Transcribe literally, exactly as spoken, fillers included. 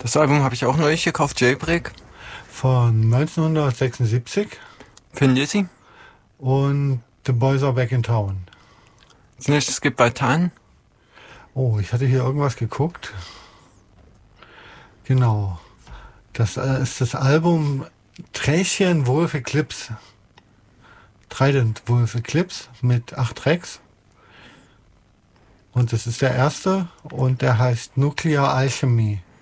Das Album habe ich auch neulich gekauft, Jailbreak. Von neunzehnhundertsechsundsiebzig. Findet Sie? Und The Boys Are Back in Town. Das nächste gibt Baltan. Oh, ich hatte hier irgendwas geguckt. Genau. Das äh, ist das Album Träschen Wolf Eclipse. Trident Wolf Eclipse mit acht Tracks. Und das ist der erste und der heißt Nuclear Alchemy.